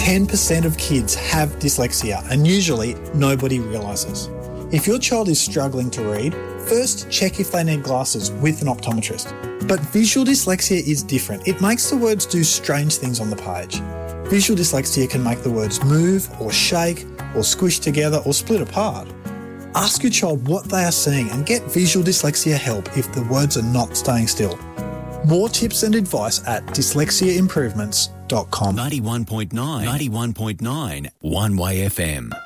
10% of kids have dyslexia, and usually nobody realises. If your child is struggling to read, first check if they need glasses with an optometrist. But visual dyslexia is different. It makes the words do strange things on the page. Visual dyslexia can make the words move or shake or squish together or split apart. Ask your child what they are seeing and get visual dyslexia help if the words are not staying still. More tips and advice at dyslexiaimprovements.com. 91.9 One Way FM.